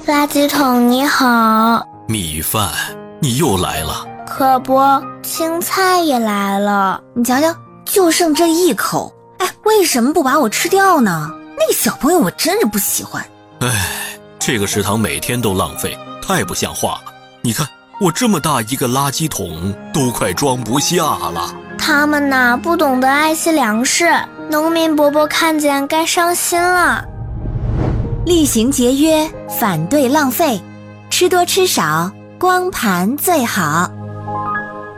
垃圾桶你好。 米饭，你又来了。 可不，青菜也来了。 你瞧瞧，就剩这一口，为什么不把我吃掉呢？那个小朋友我真是不喜欢。 这个食堂每天都浪费，太不像话了。你看，我这么大一个垃圾桶都快装不下了。 他们呐，不懂得爱惜粮食，农民伯伯看见该伤心了。 厉行节约，反对浪费，吃多吃少，光盘最好。